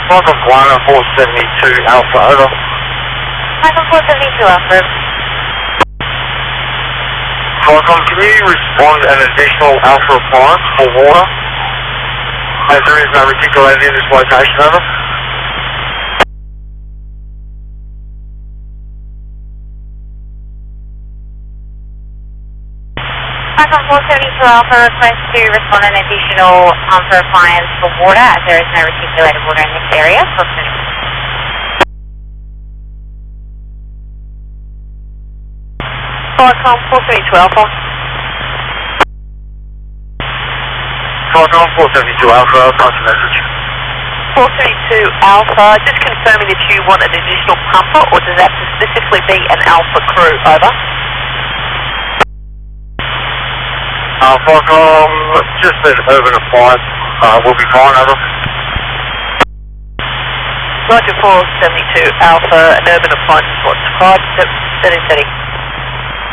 Falcon 472 Alpha, over. Falcon 472 Alpha. Falcon, can you respond an additional Alpha appliance for water? As there is no reticulator in this location, over. Falcon 472 Alpha request to respond an additional Alpha appliance for water as there is no reticulated water in this area. Falcon 472 Alpha. Falcon 472 Alpha, pass the message. 472 Alpha, just confirming that you want an additional pumper, or does that specifically be an Alpha crew? Over. Falcon, just an urban appliance will be fine, over. Roger 472 Alpha, an urban appliance is what's required. Steady.